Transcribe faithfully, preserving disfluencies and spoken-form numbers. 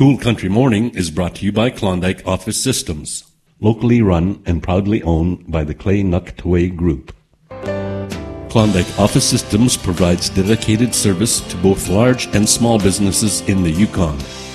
Cool Country Morning is brought to you by Klondike Office Systems, locally run and proudly owned by the Clay Nuktaway Group. Klondike Office Systems provides dedicated service to both large and small businesses in the Yukon.